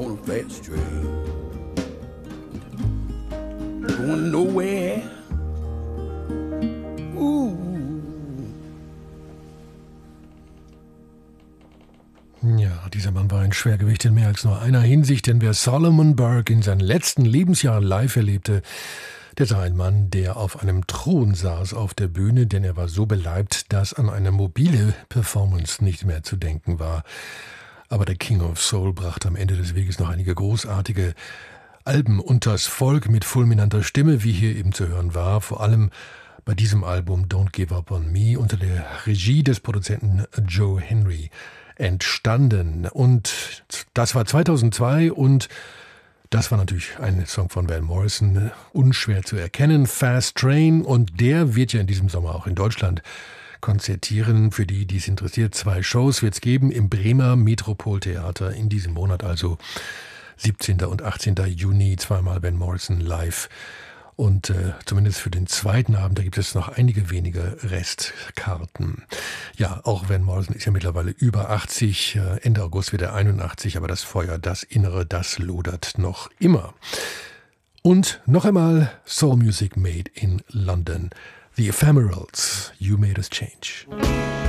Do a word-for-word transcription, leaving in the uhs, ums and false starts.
on a fast train, going nowhere. Ooh. Ja, dieser Mann war ein Schwergewicht in mehr als nur einer Hinsicht, denn wer Solomon Burke in seinen letzten Lebensjahren live erlebte, der sah ein Mann, der auf einem Thron saß auf der Bühne, denn er war so beleibt, dass an eine mobile Performance nicht mehr zu denken war. Aber der King of Soul brachte am Ende des Weges noch einige großartige Alben unters Volk mit fulminanter Stimme, wie hier eben zu hören war, vor allem bei diesem Album Don't Give Up on Me unter der Regie des Produzenten Joe Henry entstanden. Und das war zweitausendzwei und das war natürlich ein Song von Van Morrison, unschwer zu erkennen, Fast Train, und der wird ja in diesem Sommer auch in Deutschland konzertieren. Für die, die es interessiert, zwei Shows wird es geben im Bremer Metropoltheater in diesem Monat, also siebzehnten und achtzehnten Juni, zweimal Van Morrison live. Und äh, zumindest für den zweiten Abend, da gibt es noch einige wenige Restkarten. Ja, auch Van Morrison ist ja mittlerweile über achtzig, äh, Ende August wird er einundachtzig, aber das Feuer, das Innere, das lodert noch immer. Und noch einmal Soul Music made in London. The Ephemerals, You Made Us Change.